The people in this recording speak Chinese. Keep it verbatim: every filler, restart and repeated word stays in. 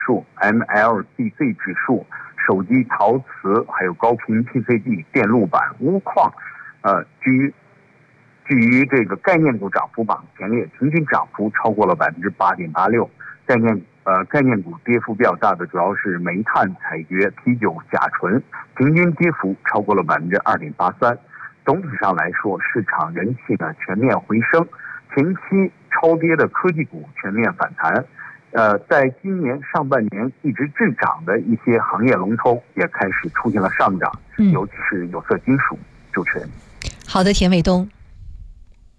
数 M L C C 指数、手机、陶瓷，还有高频 P C B、电路板、钨矿，呃，居居于这个概念股涨幅榜前列，平均涨幅超过了百分之八点八六。概念呃概念股跌幅比较大的主要是煤炭、采掘、啤酒、甲醇，平均跌幅超过了百分之二点八三。总体上来说，市场人气呢全面回升，前期超跌的科技股全面反弹。呃，在今年上半年一直滞涨的一些行业龙头也开始出现了上涨， 嗯、 尤其是有色金属。主持人， 好的，田卫东。